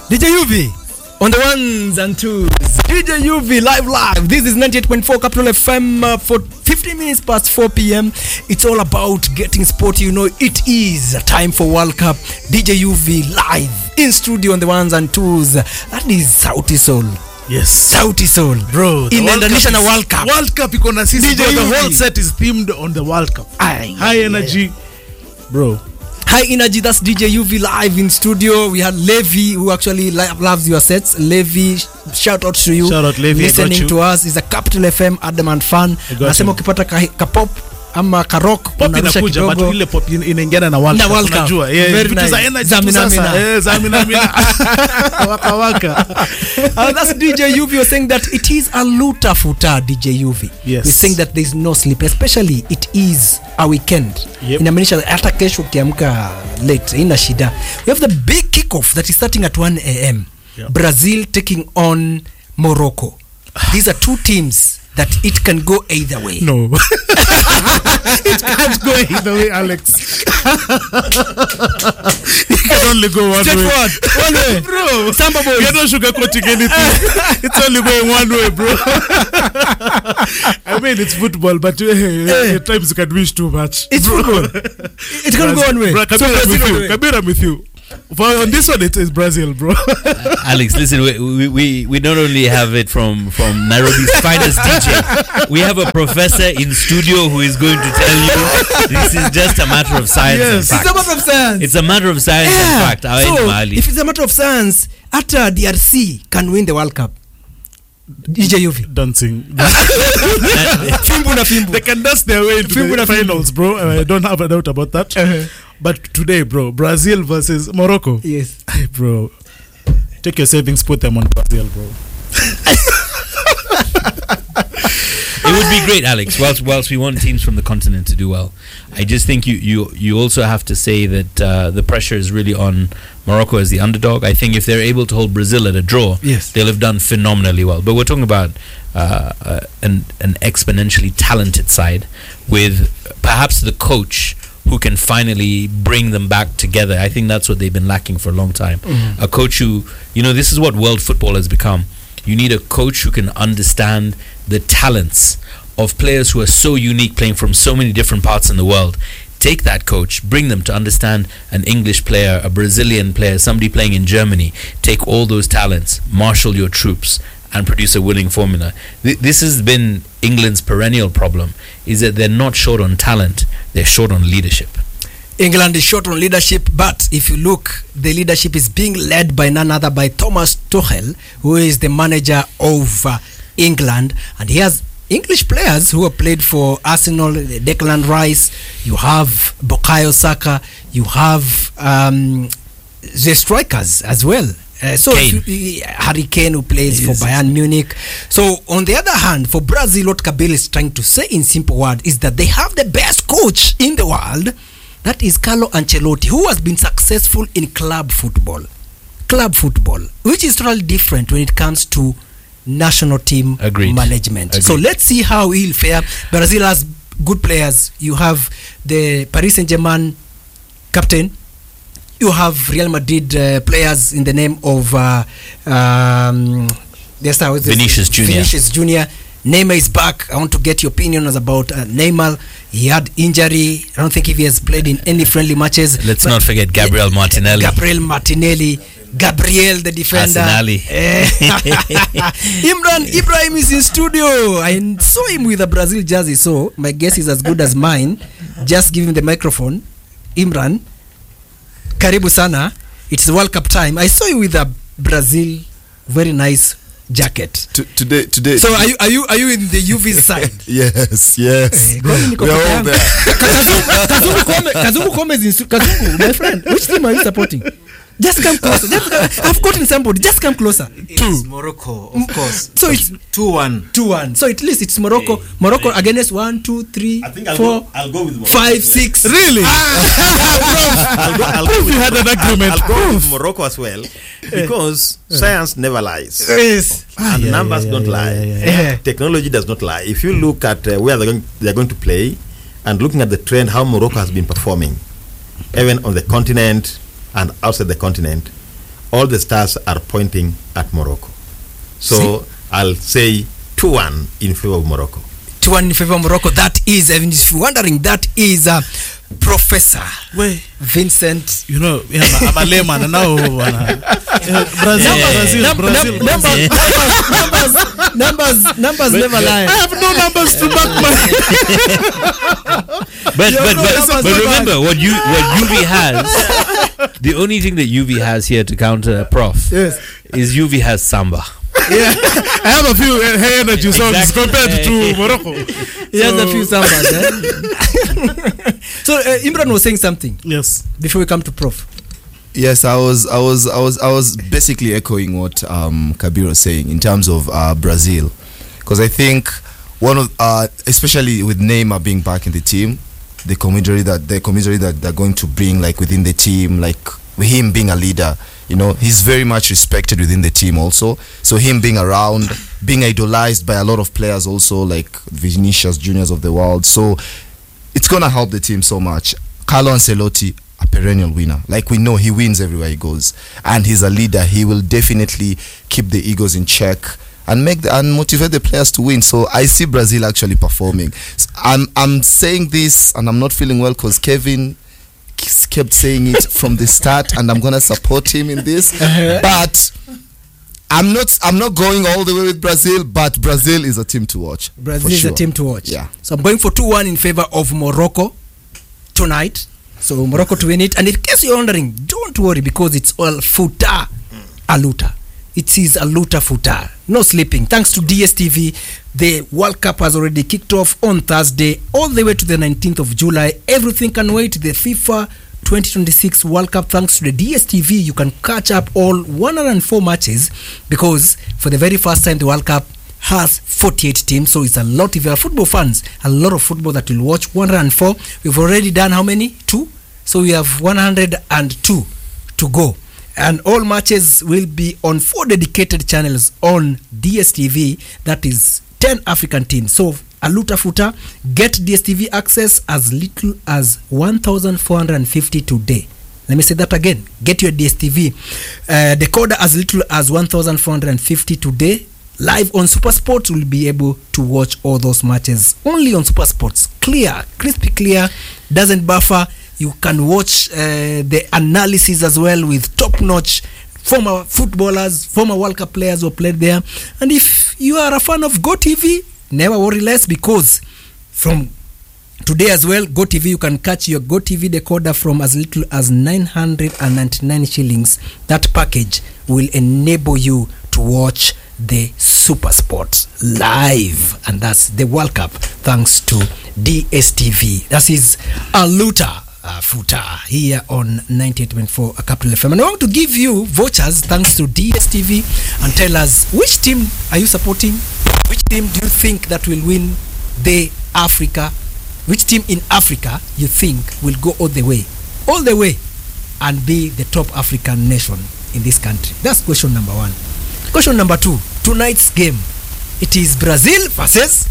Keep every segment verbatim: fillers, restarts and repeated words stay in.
D J U V on the ones and twos. D J U V live live. This is ninety-eight point four Capital F M uh, for fifteen minutes past four p.m. It's all about getting sporty. You know, it is a time for World Cup. D J U V live in studio on the ones and twos. That is Sauti Soul. Yes. Sauti Soul. Bro. In the na World Cup. World Cup iko na sisi. D J The whole set is themed on the World Cup. Aye, High energy. Yeah. Bro. High energy, that's D J U V live in studio. We had Levi who actually loves your sets. Levi, shout out to you. Shout out Levi. Listening to us is a Capital F M adamant fan. Nasema ukipata ka, ka pop ama ka rock pop inakuja, but ile pop inaingiana na World Cup. Unajua, yeah, vitu za energy tu sasa. Eh, zamina mina. Waka waka. Uh, that's D J U V. You're saying that it is a luta futa, D J U V. Yes. We're saying that there's no sleep, especially it is a weekend. Yep. Inamaanisha hata kesho ukiamka late ina shida. We have the big kickoff that is starting at one a.m. Yep. Brazil taking on Morocco. These are two teams that it can go either way. No. It can't go either way, Alex. It can only go one Straight way. forward. One way. Bro. Samba boys. You're not sugarcoating anything. It's only going one way, bro. I mean, it's football, but uh, uh, at times you can wish too much. It's bro. Football. It can go one way. Bro, Kabir, so I'm with you. Kabir, I'm with you. For on this one, it is Brazil, bro. uh, Alex, listen, we, we we not only have it from from Nairobi's finest D J, we have a professor in studio who is going to tell you this is just a matter of science. Yes, and fact. It's a matter of science. It's a matter of science yeah. and fact. So, if it's a matter of science, after D R C can win the World Cup, D J U V dancing. Fimbu na fimbu. They can dance their way into Fimbu the finals, bro. I don't have a doubt about that. Uh-huh. But today, bro, Brazil versus Morocco. Yes. Hey, bro. Take your savings, put them on Brazil, bro. It would be great, Alex. Whilst whilst we want teams from the continent to do well, I just think you you, you also have to say that uh, the pressure is really on Morocco as the underdog. I think if they're able to hold Brazil at a draw, yes, they'll have done phenomenally well. But we're talking about uh, uh, an an exponentially talented side with perhaps the coach who can finally bring them back together. I think that's what they've been lacking for a long time. Mm-hmm. A coach who, you know, this is what world football has become. You need a coach who can understand the talents of players who are so unique, playing from so many different parts in the world. Take that coach, bring them to understand an English player, a Brazilian player, somebody playing in Germany. Take all those talents, marshal your troops, and produce a winning formula. Th- this has been England's perennial problem, is that they're not short on talent, they're short on leadership. England is short on leadership, but if you look, the leadership is being led by none other by Thomas Tuchel, who is the manager of uh, England, and he has English players who have played for Arsenal, Declan Rice, you have Bukayo Saka, you have um, the strikers as well. Uh, so Kane. You, Harry Kane, who plays yes. for Bayern Munich. So on the other hand, for Brazil, what Kabir is trying to say in simple words is that they have the best coach in the world. That is Carlo Ancelotti, who has been successful in club football. Club football, which is totally different when it comes to national team Agreed. management. Agreed. So let's see how he'll fare. Brazil has good players. You have the Paris Saint-Germain captain. You have Real Madrid uh, players in the name of uh, um, Vinicius Junior Vinicius Junior Neymar is back. I want to get your opinions about uh, Neymar. He had injury. I don't think if he has played in any friendly matches. Let's not forget Gabriel Martinelli. Gabriel Martinelli. Gabriel the defender. Imran Ibrahim is in studio. I saw him with a Brazil jersey, so my guess is as good as mine. Just give him the microphone. Imran, karibu sana. It's World Cup time. I saw you with a Brazil very nice jacket. T- today, today. So are you are you are you in the U V side? Yes, yes. Hey, we are all there. Kazungu Kome, Kazungu Kome is in stu- Kazungu, my friend. Which team are you supporting? Just come closer. Just, I've gotten somebody. Just come closer. It's two. Morocco, of course. So it's two one. two one. So at least it's Morocco. Hey, Morocco hey. against one, two, three, I think I'll four, go, I'll go with Morocco five, well. six. Really? I'll go, I'll go with, had an agreement. I'll go with Morocco as well because science never lies. Yes. And yeah, numbers yeah, don't yeah, lie. yeah, yeah, yeah. Technology does not lie. If you look at uh, where they're going, they're going to play, and looking at the trend, how Morocco has been performing, even on the continent and outside the continent, all the stars are pointing at Morocco. So I'll say two one in favor of Morocco. two one in favor of Morocco. That is, and if you're wondering, that is uh, Professor Wait, Vincent. you know, yeah, I'm a layman and now uh, Brazil, Yeah. Brazil, Num- Brazil, num- Brazil. numbers, numbers, numbers, numbers never I lie. have no numbers to back my. But Your but bro, but, that was but so remember what you what U V has. The only thing that U V has here to counter Prof Yes. is U V has samba. Yeah, I have a few uh, high energy songs Exactly. compared to Morocco. He has a So- few sambas. Eh? So uh, Imran was saying something Yes. before we come to Prof. Yes, I was, I was, I was, I was basically echoing what um, Kabir was saying in terms of uh, Brazil, because I think one of, uh, especially with Neymar being back in the team, the camaraderie that the camaraderie that they're going to bring, like within the team, like him being a leader, you know, he's very much respected within the team also. So him being around, being idolized by a lot of players also, like Vinicius Juniors of the world. So it's gonna help the team so much. Carlo Ancelotti, a perennial winner. Like we know, he wins everywhere he goes, and he's a leader. He will definitely keep the egos in check and make the, and motivate the players to win. So I see Brazil actually performing. S- I'm I'm saying this, and I'm not feeling well because Kevin k- kept saying it from the start, and I'm gonna support him in this. But I'm not I'm not going all the way with Brazil. But Brazil is a team to watch. Brazil for is sure. a team to watch. Yeah. So I'm going for two one in favor of Morocco tonight. So Morocco to win it. And in case you're wondering, don't worry because it's all futa aluta. It is aluta futa. No sleeping. Thanks to D S T V, the World Cup has already kicked off on Thursday all the way to the nineteenth of July. Everything can wait. The FIFA twenty twenty-six World Cup, thanks to the D S T V, you can catch up all one hundred four matches because for the very first time the World Cup has forty-eight teams, so it's a lot. If you are football fans, a lot of football that will watch. One hundred four. We've already done how many? Two. So we have one hundred two to go, and all matches will be on four dedicated channels on D S T V. That is ten African teams. So aluta futa, get D S T V access as little as one thousand four hundred fifty today. Let me say that again. Get your D S T V uh, decoder as little as one thousand four hundred fifty today. Live on SuperSport, will be able to watch all those matches only on SuperSports. Clear, crispy clear, doesn't buffer. You can watch uh, the analysis as well with top-notch former footballers, former World Cup players who played there. And if you are a fan of GoTV, never worry less, because from today as well, GoTV, you can catch your GoTV decoder from as little as nine hundred ninety-nine shillings. That package will enable you to watch the Super Sport live, and that's the World Cup thanks to D S T V. That is Aluta uh, Futa here on ninety-eight point four Capital F M, and I want to give you vouchers thanks to D S T V, and tell us, which team are you supporting? Which team do you think that will win the Africa? Which team in Africa you think will go all the way, all the way, and be the top African nation in this country? That's question number one. Question number two, tonight's game, it is Brazil versus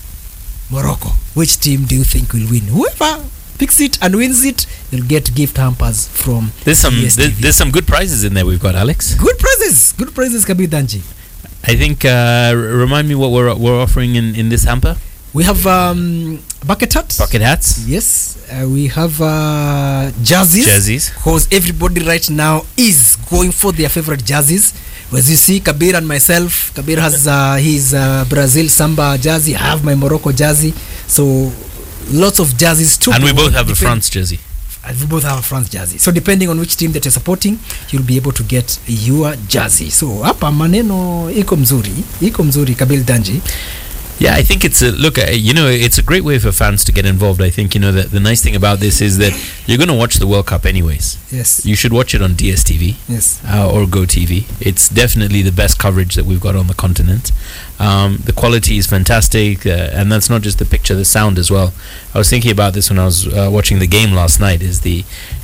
Morocco. Which team do you think will win? Whoever picks it and wins it, you'll get gift hampers from There's some D S T V. there's, there's some good prizes in there we've got, Alex. Good prizes, good prizes, Kabir Danji. I think uh, r- remind me what we're we're offering in, in this hamper. We have um, bucket hats. Bucket hats, Yes, uh, we have uh, jerseys. jerseys. Because everybody right now is going for their favorite jerseys. As you see, Kabir and myself, Kabir has uh, his uh, Brazil Samba jersey. I have my Morocco jersey. So lots of jerseys too. And we both have a Depend- France jersey. And we both have a France jersey. So depending on which team that you're supporting, you'll be able to get your jersey. So hapa maneno iko mzuri, iko mzuri, Kabir Danji. Yeah, I think it's a look. Uh, you know, it's a great way for fans to get involved. I think you know that the nice thing about this is that you're going to watch the World Cup anyways. Yes. You should watch it on D S T V Yes. uh, or GoTV. It's definitely the best coverage that we've got on the continent. Um, the quality is fantastic, uh, and that's not just the picture, the sound as well. I was thinking about this when I was uh, watching the game last night. Is the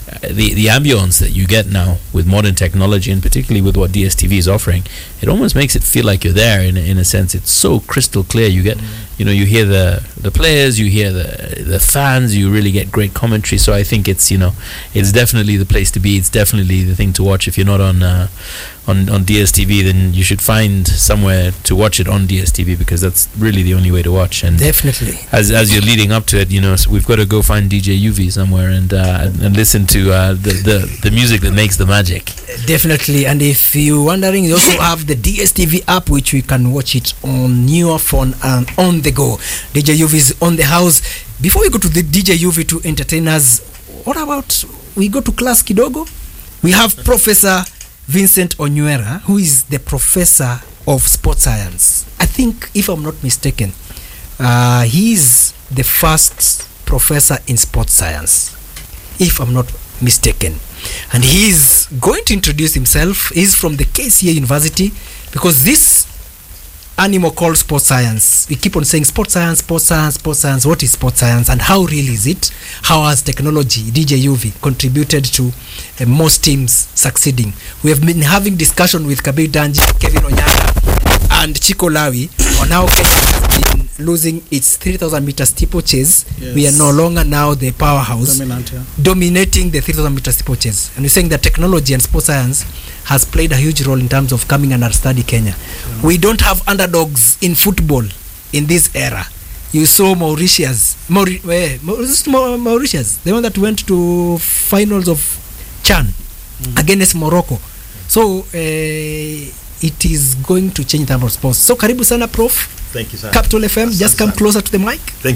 uh, the the ambience that you get now with modern technology, and particularly with what D S T V is offering, it almost makes it feel like you're there. In a, in a sense, it's so crystal clear. You get, you know, you hear the the players, you hear the the fans, you really get great commentary. So I think it's, you know, it's definitely the place to be. It's definitely the thing to watch. If you're not on uh, on on D S T V, then you should find somewhere to watch it on D S T V, because that's really the only way to watch. And Definitely. as as you're leading up to it, you know, so we've got to go find D J U V somewhere and uh, and, and listen to uh, the, the the music that makes the magic. Definitely. And if you're wondering, you also have the D S T V app, which we can watch it on your phone and on the go. D J U V is on the house. Before we go to the D J U V to entertain us, what about we go to class kidogo? We have Professor Vincent Onywera, who is the professor of sports science. I think, if I'm not mistaken, uh, he is the first professor in sports science, if I'm not mistaken. And he's going to introduce himself. He's from the K C A University, because this animal called sports science, we keep on saying sports science, sports science, sports science. What is sports science and how real is it? How has technology, D J U V, contributed to uh, most teams succeeding? We have been having discussion with Kabir Danji, Kevin Onyaga, and Chico Lawi on how Kenya has been losing its three thousand meter steeplechase. Yes. We are no longer now the powerhouse Dominant, yeah. dominating the three thousand meter steeplechase. And we're saying that technology and sports science has played a huge role in terms of coming and understudy Kenya. Yeah. We don't have underdogs in football in this era. You saw Mauritius, Mauri, eh, Mauritius, the one that went to finals of Chan mm-hmm. against Morocco. So uh, it is going to change the number of sports. So karibu sana Prof. Thank you, sir. Capital F M, just come closer to the mic. Thank you.